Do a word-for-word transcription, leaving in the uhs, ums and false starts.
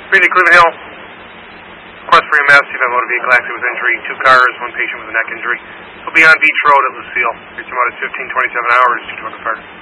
Greeley, Cleveland Hill. Request for E M S, you've had a motor vehicle accident with injury, two cars, one patient with a neck injury. Will be on Beach Road at Lucille. Reach them out at fifteen twenty-seven hours, two twenty-five.